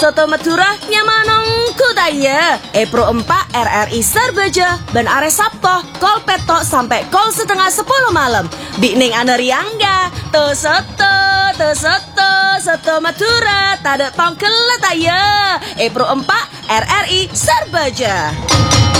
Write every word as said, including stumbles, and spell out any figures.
Soto Madura nyamanong kudaya. Epro empat R R I Sarbaja ben are Sabto kol petok sampai kol setengah sepuluh malam. Bikning aneriangga. To soto, to soto, soto Madura tada tongkel letaya. Epro empat R R I Sarbaja.